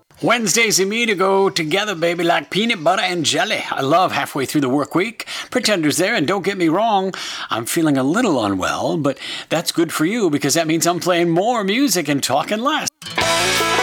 Wednesdays and me to go together, baby, like peanut butter and jelly. I love halfway through the work week. Pretenders there, and don't get me wrong, I'm feeling a little unwell, but that's good for you because that means I'm playing more music and talking less.